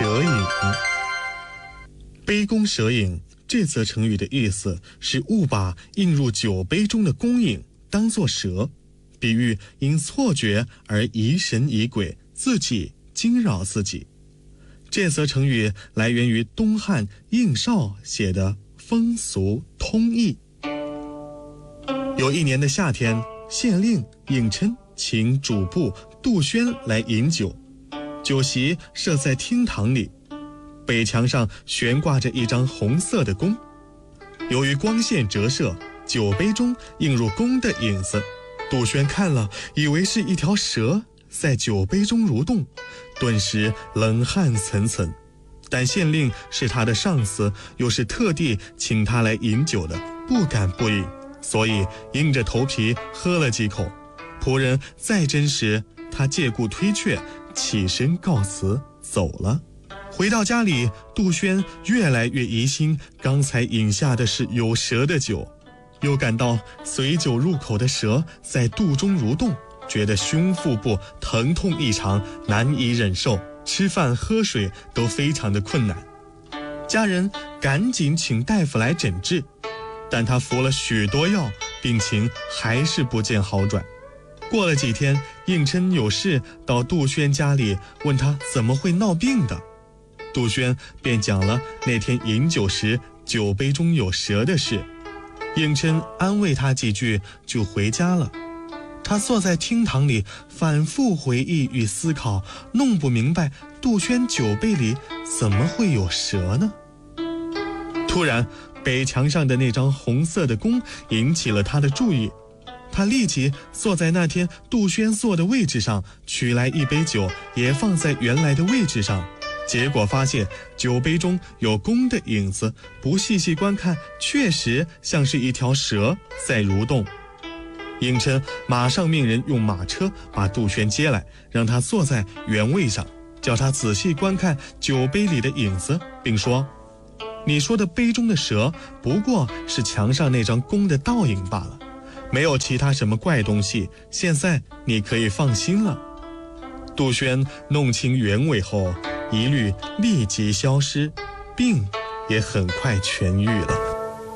蛇影。杯弓蛇影这则成语的意思是误把映入酒杯中的弓影当作蛇，比喻因错觉而疑神疑鬼，自己惊扰自己。这则成语来源于东汉应绍写的风俗通义。有一年的夏天，县令应琛请主簿杜轩来饮酒，酒席设在厅堂里，北墙上悬挂着一张红色的弓。由于光线折射，酒杯中映入弓的影子，杜轩看了以为是一条蛇在酒杯中蠕动，顿时冷汗涔涔。但县令是他的上司，又是特地请他来饮酒的，不敢不饮，所以硬着头皮喝了几口。仆人再斟时，他借故推却，起身告辞走了。回到家里，杜轩越来越疑心刚才饮下的是有蛇的酒，又感到随酒入口的蛇在肚中蠕动，觉得胸腹部疼痛异常，难以忍受，吃饭喝水都非常的困难。家人赶紧请大夫来诊治，但他服了许多药，病情还是不见好转。过了几天，应琛有事到杜轩家里，问他怎么会闹病的。杜轩便讲了那天饮酒时酒杯中有蛇的事。应琛安慰他几句就回家了。他坐在厅堂里反复回忆与思考，弄不明白杜轩酒杯里怎么会有蛇呢？突然，北墙上的那张红色的弓引起了他的注意，他立即坐在那天杜轩坐的位置上，取来一杯酒也放在原来的位置上，结果发现酒杯中有弓的影子，不细细观看，确实像是一条蛇在蠕动。应琛马上命人用马车把杜轩接来，让他坐在原位上，叫他仔细观看酒杯里的影子，并说：你说的杯中的蛇不过是墙上那张弓的倒影罢了，没有其他什么怪东西，现在你可以放心了。杜轩弄清原委后，疑虑立即消失，病也很快痊愈了。